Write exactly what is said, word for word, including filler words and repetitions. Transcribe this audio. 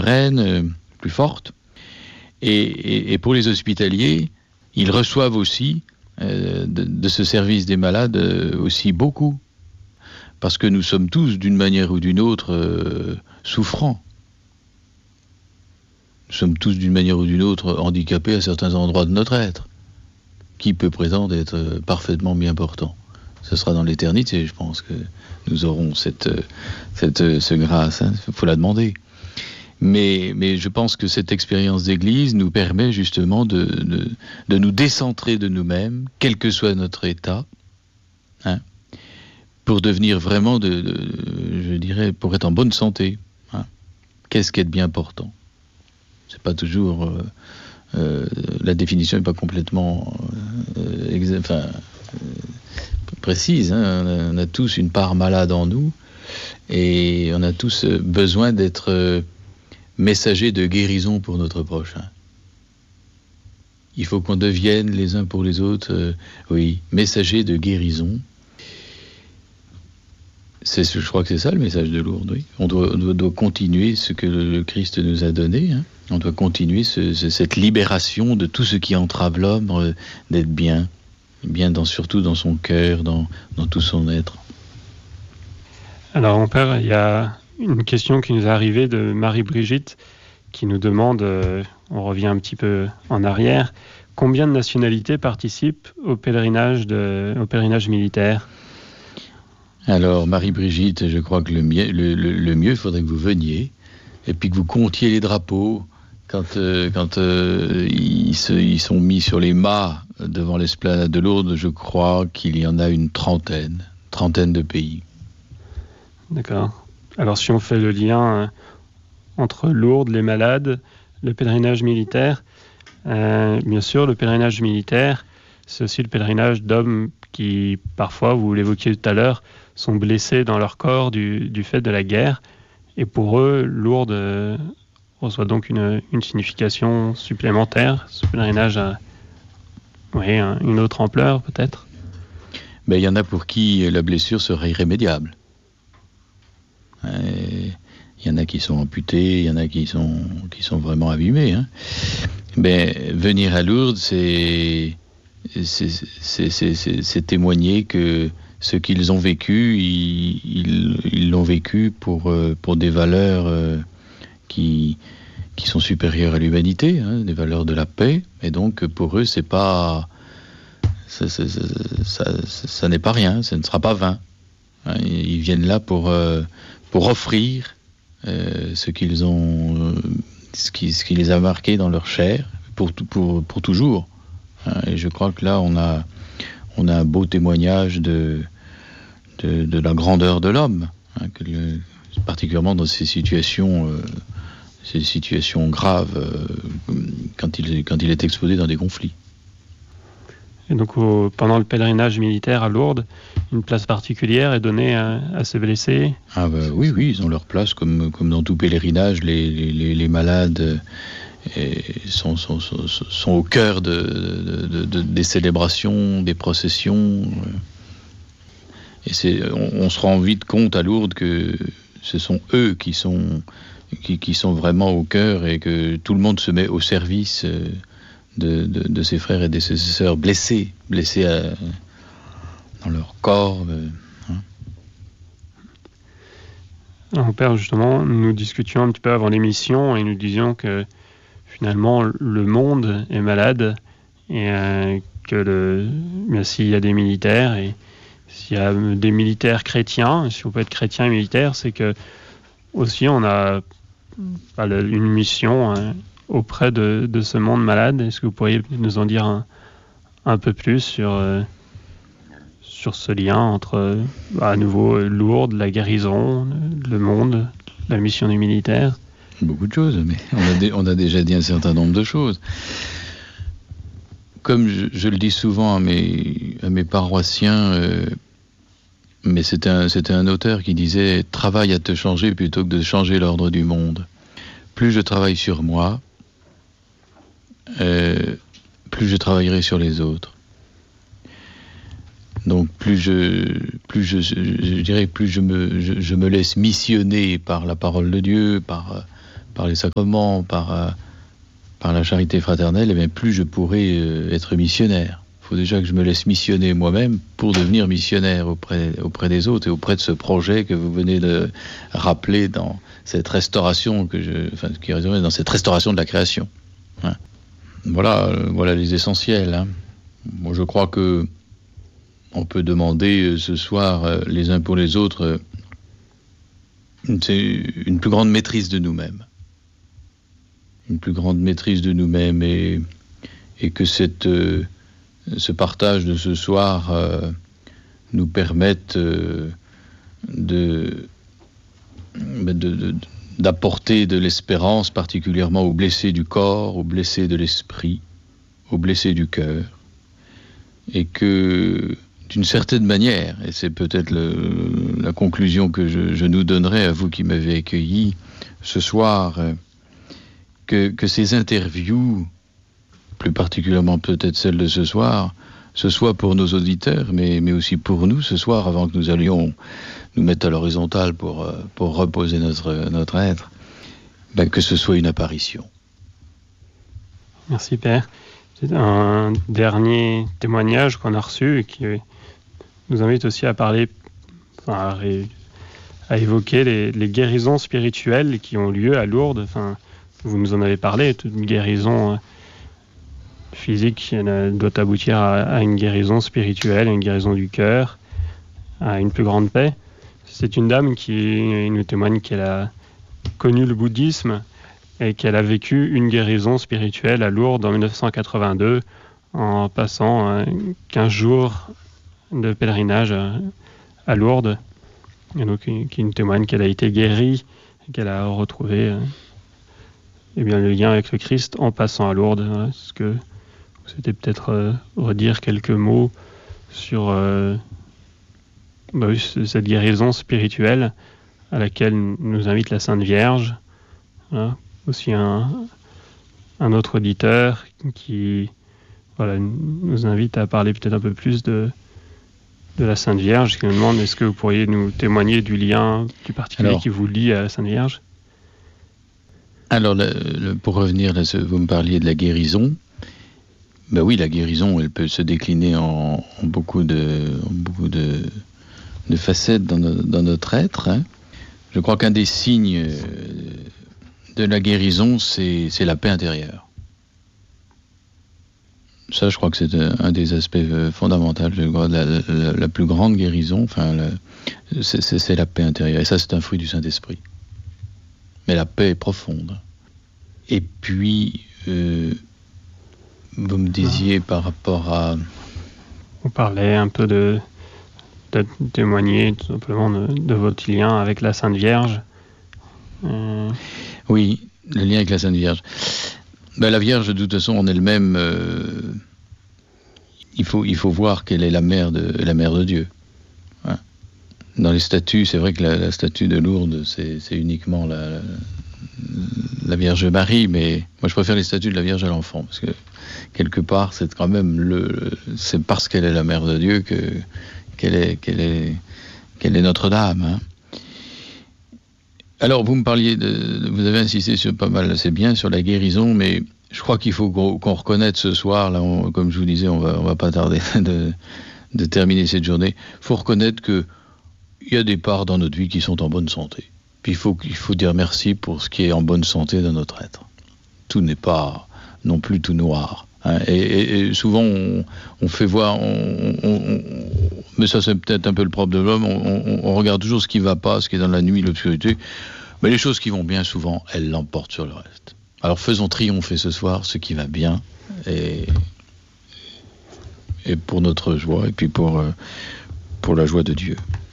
sereine, euh, plus forte. Et, et, et pour les hospitaliers, ils reçoivent aussi euh, de, de ce service des malades euh, aussi beaucoup. Parce que nous sommes tous, d'une manière ou d'une autre, euh, souffrants. Nous sommes tous, d'une manière ou d'une autre, handicapés à certains endroits de notre être. Qui peut prétendre être parfaitement bien portant? Ce sera dans l'éternité, je pense que nous aurons cette, cette, ce grâce. Il hein, faut la demander. Mais, mais je pense que cette expérience d'Église nous permet justement de, de, de nous décentrer de nous-mêmes, quel que soit notre état, hein, pour devenir vraiment, de, de, je dirais, pour être en bonne santé. Hein. Qu'est-ce qui est bien portant? C'est pas toujours... Euh, euh, la définition n'est pas complètement euh, exa- enfin, euh, précise. Hein. On, a, on a tous une part malade en nous et on a tous besoin d'être... Euh, messager de guérison pour notre prochain. Il faut qu'on devienne les uns pour les autres, euh, oui, messager de guérison. C'est, je crois que c'est ça le message de Lourdes, oui. On doit, on doit, doit continuer ce que le, le Christ nous a donné. Hein. On doit continuer ce, ce, cette libération de tout ce qui entrave l'homme euh, d'être bien, bien dans, surtout dans son cœur, dans, dans tout son être. Alors, mon père, il y a une question qui nous est arrivée de Marie-Brigitte qui nous demande, euh, on revient un petit peu en arrière, combien de nationalités participent au pèlerinage, de, au pèlerinage militaire? Alors, Marie-Brigitte, je crois que le mieux, le, le, le mieux, il faudrait que vous veniez et puis que vous comptiez les drapeaux quand, euh, quand euh, ils, se, ils sont mis sur les mâts devant l'esplanade de Lourdes. Je crois qu'il y en a une trentaine, trentaine de pays. D'accord. Alors si on fait le lien euh, entre Lourdes, les malades, le pèlerinage militaire, euh, bien sûr, le pèlerinage militaire, c'est aussi le pèlerinage d'hommes qui, parfois, vous l'évoquiez tout à l'heure, sont blessés dans leur corps du, du fait de la guerre. Et pour eux, Lourdes euh, reçoit donc une, une signification supplémentaire. Ce pèlerinage a oui, un, une autre ampleur, peut-être. Ben, il y en a pour qui la blessure serait irrémédiable. Il y en a qui sont amputés, il y en a qui sont, qui sont vraiment abîmés. Hein. Mais venir à Lourdes, c'est, c'est, c'est, c'est, c'est, c'est témoigner que ce qu'ils ont vécu, ils, ils, ils l'ont vécu pour, pour des valeurs qui, qui sont supérieures à l'humanité, hein, des valeurs de la paix. Et donc, pour eux, c'est pas, ça, ça, ça, ça, ça n'est pas rien, ça ne sera pas vain. Hein, ils viennent là pour... Euh, pour offrir euh, ce qu'ils ont, euh, ce, qui, ce qui les a marqués dans leur chair, pour, pour, pour toujours. Hein, et je crois que là, on a, on a un beau témoignage de, de, de la grandeur de l'homme, hein, que le, particulièrement dans ces situations, euh, ces situations graves, euh, quand, il, quand il est exposé dans des conflits. Et donc, au, pendant le pèlerinage militaire à Lourdes, une place particulière est donnée à, à ces blessés? Ah bah, oui, oui, ils ont leur place, comme, comme dans tout pèlerinage. Les, les, les malades et sont, sont, sont, sont au cœur de, de, de, de, des célébrations, des processions. Et c'est, on, on se rend vite compte à Lourdes que ce sont eux qui sont, qui, qui sont vraiment au cœur et que tout le monde se met au service de, de, de ses frères et de ses sœurs blessés, blessés à, dans leur corps. Euh, hein. Alors, père, justement, nous discutions un petit peu avant l'émission et nous disions que finalement le monde est malade et euh, que le, bien, s'il y a des militaires et s'il y a des militaires chrétiens, si on peut être chrétien et militaire, c'est que aussi on a bah, une mission hein, auprès de, de ce monde malade. Est-ce que vous pourriez nous en dire un, un peu plus sur, euh, sur ce lien entre, bah, à nouveau, Lourdes, la guérison, le monde, la mission du militaire? Beaucoup de choses, mais on a, dé, on a déjà dit un certain nombre de choses. Comme je, je le dis souvent à mes, à mes paroissiens, euh, mais c'était un, c'était un auteur qui disait « Travaille à te changer plutôt que de changer l'ordre du monde ». Plus je travaille sur moi, euh, plus je travaillerai sur les autres. Donc plus je, plus je, je, je dirais, plus je me, je, je me laisse missionner par la parole de Dieu, par, par les sacrements, par, euh, par la charité fraternelle, eh bien, plus je pourrai euh, être missionnaire. Il faut déjà que je me laisse missionner moi-même pour devenir missionnaire auprès, auprès des autres et auprès de ce projet que vous venez de rappeler dans cette restauration que je, enfin, qui est dans cette restauration de la création. Hein. Voilà, euh, voilà les essentiels. Hein. Moi, je crois que on peut demander euh, ce soir euh, les uns pour les autres euh, c'est une plus grande maîtrise de nous-mêmes, une plus grande maîtrise de nous-mêmes et, et que cette euh, ce partage de ce soir euh, nous permette euh, de, de, de, d'apporter de l'espérance, particulièrement aux blessés du corps, aux blessés de l'esprit, aux blessés du cœur, et que, d'une certaine manière, et c'est peut-être le, la conclusion que je, je nous donnerai à vous qui m'avez accueilli ce soir, euh, que, que ces interviews, plus particulièrement peut-être celle de ce soir, ce soit pour nos auditeurs, mais, mais aussi pour nous ce soir, avant que nous allions nous mettre à l'horizontale pour, pour reposer notre, notre être, ben que ce soit une apparition. Merci Père. C'est un dernier témoignage qu'on a reçu et qui nous invite aussi à parler, enfin, à, ré, à évoquer les, les guérisons spirituelles qui ont lieu à Lourdes. Enfin, vous nous en avez parlé, toute une guérison physique doit aboutir à, à une guérison spirituelle, à une guérison du cœur, à une plus grande paix. C'est une dame qui nous témoigne qu'elle a connu le bouddhisme et qu'elle a vécu une guérison spirituelle à Lourdes en dix-neuf cent quatre-vingt-deux en passant quinze jours de pèlerinage à Lourdes. Et donc, qui nous témoigne qu'elle a été guérie et qu'elle a retrouvé eh bien, le lien avec le Christ en passant à Lourdes. Voilà, ce que c'était peut-être euh, redire quelques mots sur euh, bah oui, cette guérison spirituelle à laquelle nous invite la Sainte Vierge. Voilà. Aussi un, un autre auditeur qui voilà, nous invite à parler peut-être un peu plus de, de la Sainte Vierge, qui nous demande est-ce que vous pourriez nous témoigner du lien du particulier Alors, qui vous lie à la Sainte Vierge. Alors, le, le, pour revenir, là, vous me parliez de la guérison. Ben oui, la guérison, elle peut se décliner en, en beaucoup de, en beaucoup de, de facettes dans, no, dans notre être. Hein. Je crois qu'un des signes de la guérison, c'est, c'est la paix intérieure. Ça, je crois que c'est un des aspects fondamentaux. Je crois la, la, la plus grande guérison, enfin, la, c'est, c'est, c'est la paix intérieure. Et ça, c'est un fruit du Saint-Esprit. Mais la paix est profonde. Et puis, euh, vous me disiez par rapport à... On parlait un peu de, de témoigner tout simplement de, de votre lien avec la Sainte Vierge. Euh... Oui, le lien avec la Sainte Vierge. Ben, la Vierge, de toute façon, en elle-même, euh, il faut, il faut voir qu'elle est la mère de, la mère de Dieu. Hein. Dans les statues, c'est vrai que la, la statue de Lourdes, c'est, c'est uniquement la, la, la Vierge Marie, mais moi je préfère les statues de la Vierge à l'enfant, parce que quelque part, c'est quand même le, c'est parce qu'elle est la mère de Dieu que, qu'elle est, qu'elle est, qu'elle est Notre-Dame. Hein. Alors, vous me parliez de, vous avez insisté sur pas mal, c'est bien, sur la guérison, mais je crois qu'il faut qu'on, qu'on reconnaisse ce soir, là, on, comme je vous disais, on va, on va pas tarder de, de terminer cette journée. Il faut reconnaître que il y a des parts dans notre vie qui sont en bonne santé. Puis il faut, il faut dire merci pour ce qui est en bonne santé dans notre être. Tout n'est pas non plus tout noir. Hein. Et, et, et souvent, on, on fait voir, on, on, on, mais ça c'est peut-être un peu le propre de l'homme, on, on, on regarde toujours ce qui ne va pas, ce qui est dans la nuit, l'obscurité. Mais les choses qui vont bien, souvent, elles l'emportent sur le reste. Alors faisons triompher ce soir ce qui va bien, et, et pour notre joie, et puis pour, pour la joie de Dieu.